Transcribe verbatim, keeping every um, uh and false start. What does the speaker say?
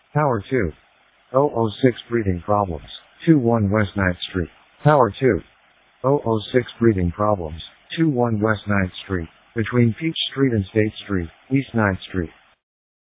Tower two. zero zero six breathing problems. two one West Ninth Street. Tower two. zero zero six breathing problems. two one West Ninth Street. Between Peach Street and State Street, East Ninth Street.